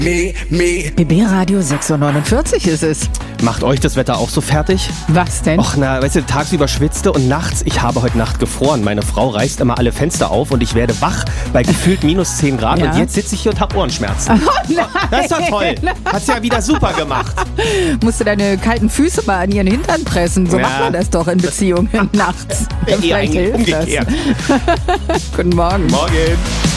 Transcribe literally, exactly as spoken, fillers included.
Me, me. B B Radio sechs Uhr neunundvierzig ist es. Macht euch das Wetter auch so fertig? Was denn? Och na, weißt du, tagsüber schwitzte und nachts, ich habe heute Nacht gefroren. Meine Frau reißt immer alle Fenster auf und ich werde wach bei gefühlt minus zehn Grad Ja. und jetzt sitze ich hier und habe Ohrenschmerzen. Oh nein. Das ist doch toll. Hat's ja wieder super gemacht. Musst du deine kalten Füße mal an ihren Hintern pressen. So Ja. macht man das doch in Beziehungen nachts. Eher Vielleicht eigentlich hilft umgekehrt. das. Guten Morgen. Morgen.